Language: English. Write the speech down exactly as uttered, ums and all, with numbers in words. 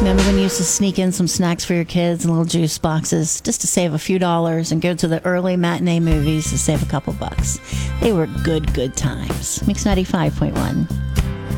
Remember when you used to sneak in some snacks for your kids and little juice boxes just to save a few dollars and go to the early matinee movies to save a couple bucks? They were good, good times. Mix ninety-five point one.